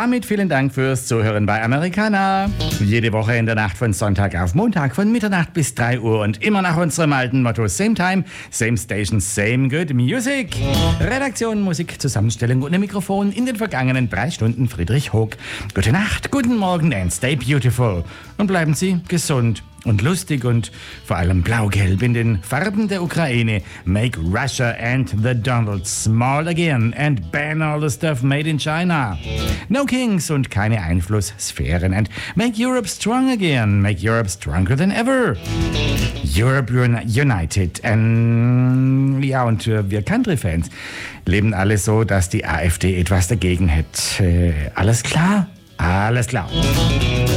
damit vielen Dank fürs Zuhören bei Americana. Jede Woche in der Nacht von Sonntag auf Montag von Mitternacht bis 3 Uhr und immer nach unserem alten Motto Same Time, Same Station, Same Good Music. Redaktion, Musik, Zusammenstellung und ein Mikrofon in den vergangenen 3 Stunden Friedrich Hoog. Gute Nacht, guten Morgen and stay beautiful. Und bleiben Sie gesund und lustig und vor allem blau-gelb in den Farben der Ukraine. Make Russia and the Donald small again and ban all the stuff made in China. No kings und keine Einflusssphären and make Europe strong again. Make Europe stronger than ever. Europe United. Ja, und wir Country-Fans leben alle so, dass die AfD etwas dagegen hätte. Alles klar? Alles klar.